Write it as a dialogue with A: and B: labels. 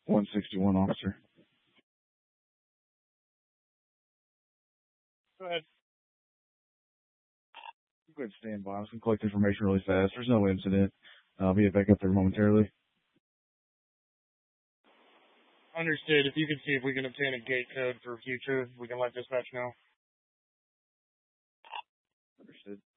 A: 161, officer.
B: Go ahead.
A: Go ahead, stand by. I'm just going to collect information really fast. There's no incident. I'll be back up there momentarily.
B: Understood. If you could see if we can obtain a gate code for future, we can let dispatch know.
A: Understood.